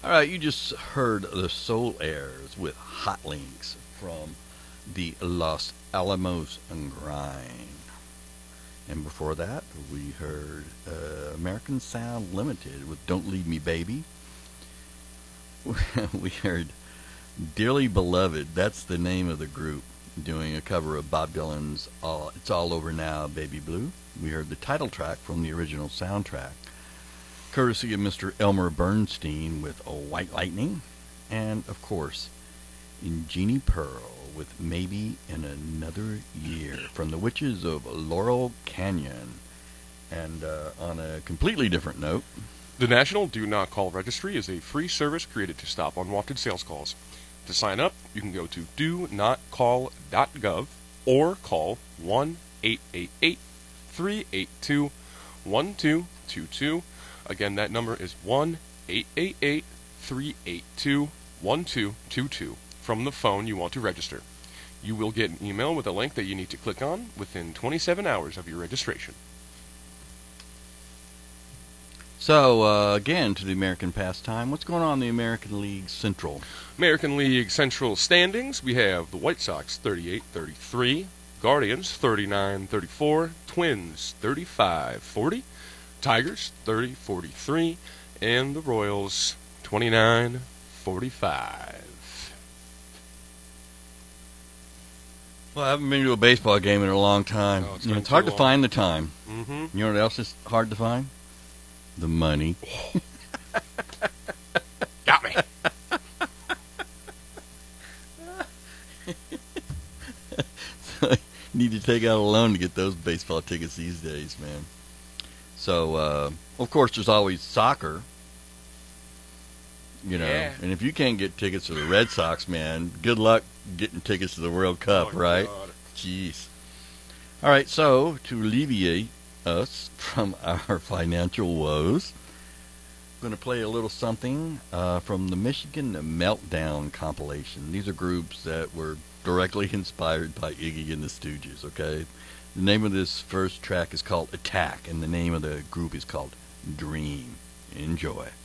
All right, you just heard the Soul Airs with Hot Links from the Los Alamos Grind. And before that, we heard American Sound Limited with Don't Leave Me Baby. We heard Dearly Beloved, that's the name of the group, doing a cover of Bob Dylan's It's All Over Now, Baby Blue. We heard the title track from the original soundtrack, courtesy of Mr. Elmer Bernstein with White Lightning. And, of course, Jeannie Pearl with Maybe in Another Year from the Witches of Laurel Canyon. And on a completely different note, the National Do Not Call Registry is a free service created to stop unwanted sales calls. To sign up, you can go to donotcall.gov or call 1-888-382-1222. Again, that number is 1-888-382-1222 from the phone you want to register. You will get an email with a link that you need to click on within 27 hours of your registration. So, again, to the American pastime, what's going on in the American League Central? American League Central standings, we have the White Sox 38-33, Guardians 39-34, Twins 35-40, Tigers 30-43, and the Royals 29-45. Well, I haven't been to a baseball game in a long time. Oh, it's hard to find the time. Mm-hmm. You know what else is hard to find? The money. Got me. So you need to take out a loan to get those baseball tickets these days, man. So, of course, there's always soccer. You know, Yeah. and if you can't get tickets to the Red Sox, man, good luck getting tickets to the World Cup, Oh, right? God. Jeez. All right, so to alleviate us from our financial woes, I'm going to play a little something from the Michigan Meltdown compilation. These are groups that were directly inspired by Iggy and the Stooges, okay? The name of this first track is called Attack, and the name of the group is called Dream. Enjoy.